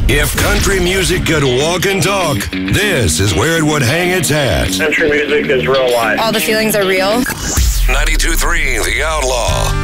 If country music could walk and talk, this is where it would hang its hat. Country music is real life. All the feelings are real. 92.3 The Outlaw.